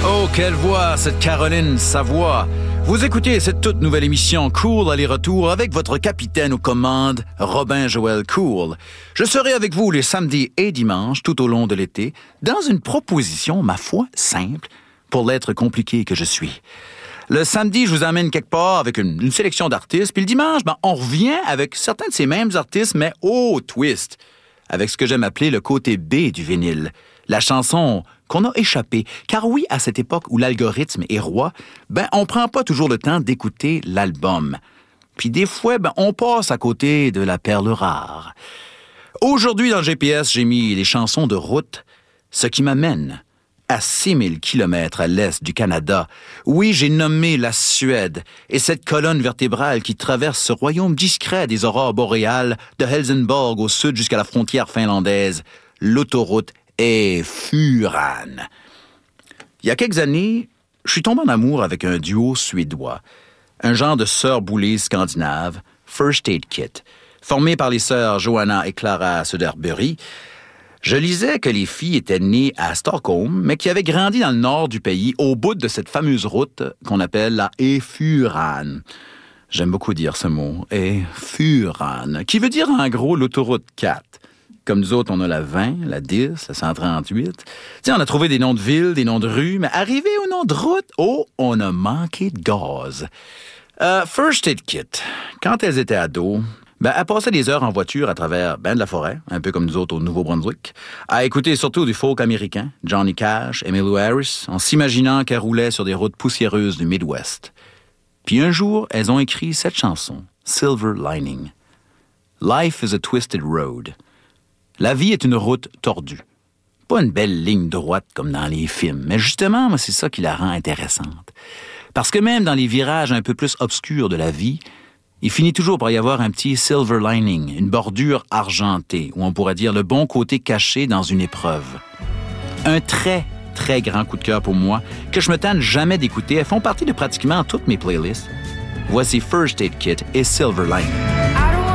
Oh, quelle voix, cette Caroline Savoie. Vous écoutez cette toute nouvelle émission Cool aller-retour avec votre capitaine aux commandes, Robin Joël Cool. Je serai avec vous les samedis et dimanches tout au long de l'été dans une proposition, ma foi, simple pour l'être compliqué que je suis. Le samedi, je vous amène quelque part avec une sélection d'artistes, puis le dimanche, on revient avec certains de ces mêmes artistes, mais au twist, avec ce que j'aime appeler le côté B du vinyle, la chanson qu'on a échappé. Car oui, à cette époque où l'algorithme est roi, on prend pas toujours le temps d'écouter l'album. Puis des fois, on passe à côté de la perle rare. Aujourd'hui, dans le GPS, j'ai mis les chansons de route, ce qui m'amène à 6000 kilomètres à l'est du Canada. Oui, j'ai nommé la Suède et cette colonne vertébrale qui traverse ce royaume discret des aurores boréales de Helsingborg au sud jusqu'à la frontière finlandaise, l'autoroute est Furan. Il y a quelques années, je suis tombé en amour avec un duo suédois, un genre de sœurs boulées scandinaves, First Aid Kit, formé par les sœurs Johanna et Clara Söderberg. Je lisais que les filles étaient nées à Stockholm, mais qui avaient grandi dans le nord du pays, au bout de cette fameuse route qu'on appelle la E4. J'aime beaucoup dire ce mot, E4, qui veut dire en gros l'autoroute 4. Comme nous autres, on a la 20, la 10, la 138. On a trouvé des noms de villes, des noms de rues, mais arrivé au nom de route, on a manqué de gaz. First Aid Kit, quand elles étaient ados, elles passaient des heures en voiture à travers de la forêt, un peu comme nous autres au Nouveau-Brunswick, à écouter surtout du folk américain, Johnny Cash, Emmylou Harris, en s'imaginant qu'elles roulaient sur des routes poussiéreuses du Midwest. Puis un jour, elles ont écrit cette chanson, Silver Lining. Life is a twisted road. La vie est une route tordue. Pas une belle ligne droite comme dans les films, mais justement, moi, c'est ça qui la rend intéressante. Parce que même dans les virages un peu plus obscurs de la vie, il finit toujours par y avoir un petit silver lining, une bordure argentée, ou on pourrait dire le bon côté caché dans une épreuve. Un très, très grand coup de cœur pour moi, que je me tanne jamais d'écouter. Elles font partie de pratiquement toutes mes playlists. Voici First Aid Kit et Silver Lining.